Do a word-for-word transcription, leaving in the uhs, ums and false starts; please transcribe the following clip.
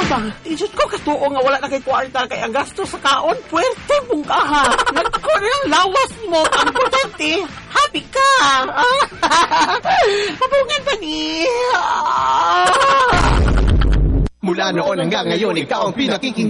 Aba, isot ko katuo nga wala na kay kwarta kay ang gasto sa kaon. Puwerte mong ka ha. Nagko na ang lawas mo. Ang importante, happy ka. Pabungan pa ni. Mula noon hanggang ngayon, ikaw ang pinakikinggan